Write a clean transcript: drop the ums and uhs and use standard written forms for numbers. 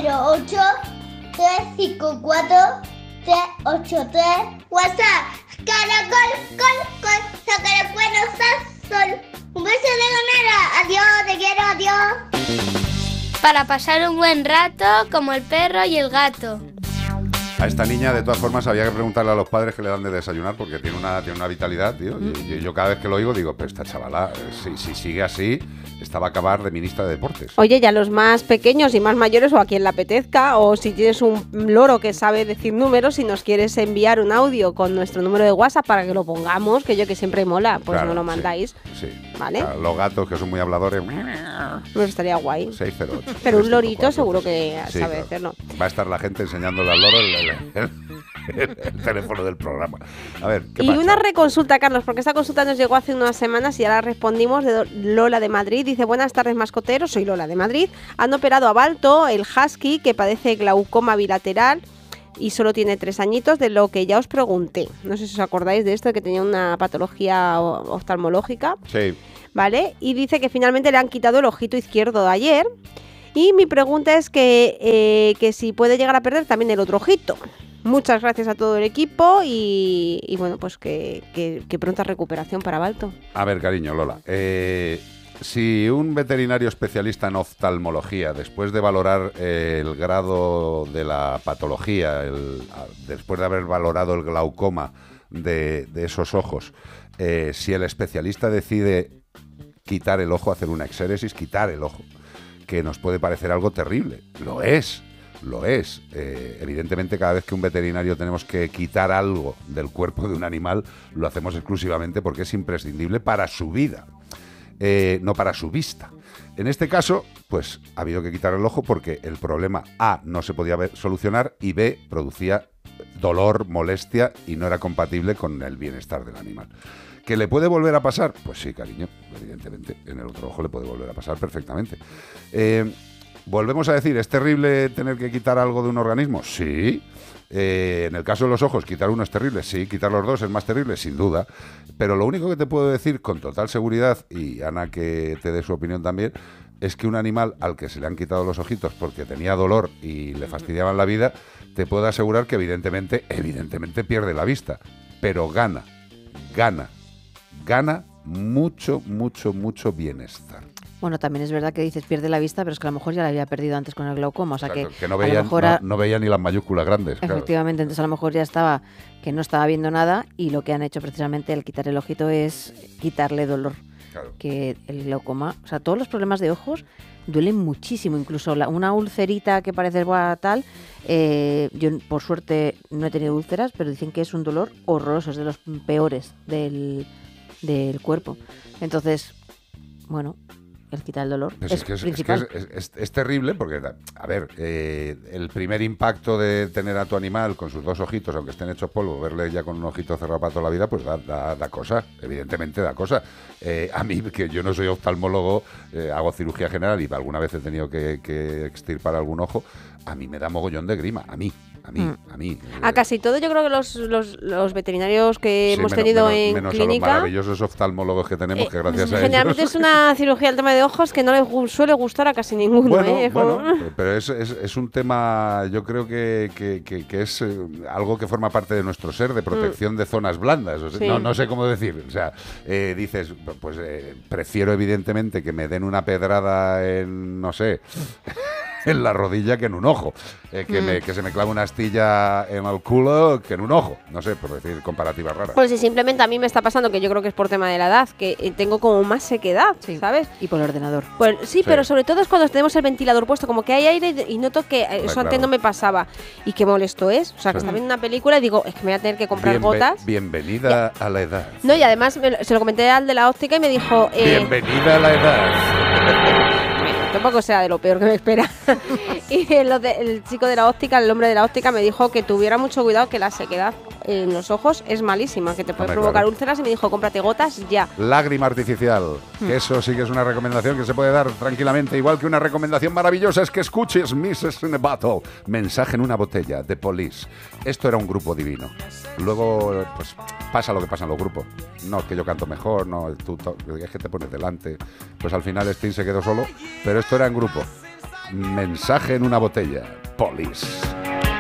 608-354-383. WhatsApp. Caracol, col, saca el cuero, sol. Un beso de ganera. Adiós, te quiero, adiós. Para pasar un buen rato, como el perro y el gato. A esta niña, de todas formas, había que preguntarle a los padres que le dan de desayunar, porque tiene una vitalidad, tío. Y yo cada vez que lo oigo digo, pero esta chavala, si sigue así, esta va a acabar de ministra de Deportes. Oye, ya los más pequeños y más mayores, o a quien le apetezca, o si tienes un loro que sabe decir números, si nos quieres enviar un audio con nuestro número de WhatsApp para que lo pongamos, que yo que siempre mola, pues claro, no lo mandáis. Sí. ¿Vale? Claro, los gatos que son muy habladores. Pues estaría guay. 608. Pero un lorito seguro que sabe claro. hacerlo. Va a estar la gente enseñándole al loro el teléfono del programa. A ver, ¿qué pasa? Una reconsulta, Carlos, porque esta consulta nos llegó hace unas semanas y ya la respondimos, de Lola de Madrid. Dice, buenas tardes, mascoteros, soy Lola de Madrid. Han operado a Balto, el husky, que padece glaucoma bilateral y solo tiene 3 añitos, de lo que ya os pregunté. No sé si os acordáis de esto, que tenía una patología oftalmológica. Sí. ¿Vale? Y dice que finalmente le han quitado el ojito izquierdo ayer. Y mi pregunta es que si puede llegar a perder también el otro ojito. Muchas gracias a todo el equipo y bueno, pues que pronta recuperación para Balto. A ver, cariño, Lola, si un veterinario especialista en oftalmología, después de valorar el grado de la patología, después de haber valorado el glaucoma de esos ojos, si el especialista decide quitar el ojo, hacer una exéresis, quitar el ojo, que nos puede parecer algo terrible, lo es. Evidentemente, cada vez que un veterinario tenemos que quitar algo del cuerpo de un animal, lo hacemos exclusivamente porque es imprescindible para su vida, no para su vista. En este caso, pues ha habido que quitar el ojo porque el problema A no se podía solucionar y B producía dolor, molestia y no era compatible con el bienestar del animal. ¿Que le puede volver a pasar? Pues sí, cariño, evidentemente, en el otro ojo le puede volver a pasar perfectamente. Volvemos a decir, ¿es terrible tener que quitar algo de un organismo? Sí. En el caso de los ojos, quitar uno es terrible, sí. Quitar los dos es más terrible, sin duda. Pero lo único que te puedo decir con total seguridad, y Ana que te dé su opinión también, es que un animal al que se le han quitado los ojitos porque tenía dolor y le fastidiaban la vida, te puedo asegurar que evidentemente pierde la vista. Pero gana mucho bienestar. Bueno, también es verdad que dices pierde la vista, pero es que a lo mejor ya la había perdido antes con el glaucoma, o sea que no veía, no veía ni las mayúsculas grandes. Efectivamente, claro. Entonces a lo mejor ya estaba, que no estaba viendo nada y lo que han hecho precisamente al quitar el ojito es quitarle dolor. Claro. Que el glaucoma, o sea, todos los problemas de ojos duelen muchísimo, incluso una ulcerita que parece tal, yo por suerte no he tenido úlceras, pero dicen que es un dolor horroroso, es de los peores del cuerpo. Entonces, bueno, el quitar el dolor pues es principal. Es terrible porque, a ver, el primer impacto de tener a tu animal con sus 2 ojitos, aunque estén hechos polvo, verle ya con un ojito cerrado para toda la vida, pues da cosa, evidentemente da cosa. A mí, que yo no soy oftalmólogo, hago cirugía general y alguna vez he tenido que extirpar algún ojo, a mí me da mogollón de grima, a mí. A casi todo yo creo que los veterinarios que hemos tenido en menos clínica... a los maravillosos oftalmólogos que tenemos, que gracias a ellos... Generalmente es una cirugía al tema de ojos que no les suele gustar a casi ninguno. Bueno, pero es un tema, yo creo que es algo que forma parte de nuestro ser, de protección de zonas blandas. O sea, sí. No sé cómo decir. O sea, dices, pues prefiero evidentemente que me den una pedrada en, no sé... en la rodilla que en un ojo, que se me clave una astilla en el culo que en un ojo, no sé, por decir comparativas raras. Pues si simplemente a mí me está pasando, que yo creo que es por tema de la edad, que tengo como más sequedad, ¿sabes? Y por el ordenador. Pues sí, pero sobre todo es cuando tenemos el ventilador puesto, como que hay aire y noto que eso antes no me pasaba. Y qué molesto es, o sea, que estaba viendo una película y digo, es que me voy a tener que comprar gotas. Bienvenida a la edad. No, y además se lo comenté al de la óptica y me dijo... bienvenida a la edad. Tampoco sea de lo peor que me espera. Y el chico de la óptica, el hombre de la óptica, me dijo que tuviera mucho cuidado, que la sequedad en los ojos es malísima, que te puede provocar úlceras, y me dijo, cómprate gotas ya. Lágrima artificial, que eso sí que es una recomendación que se puede dar tranquilamente, igual que una recomendación maravillosa es que escuches Misses in a Bottle, mensaje en una botella, de Police. Esto era un grupo divino. Luego, pues, pasa lo que pasa en los grupos. No, es que yo canto mejor, no, es que te pones delante. Pues al final Sting se quedó solo, pero esto era en grupo. Mensaje en una botella. Police.